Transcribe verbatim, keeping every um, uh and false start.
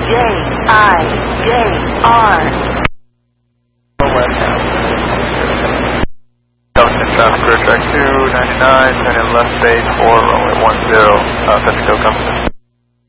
J I J R. Government traffic clear track two ninety-nine, turn in left base four, runway one zero, uh, Pacifico Compton.